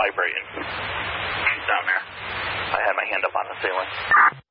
vibrating. She's down there. I had my hand up on the ceiling.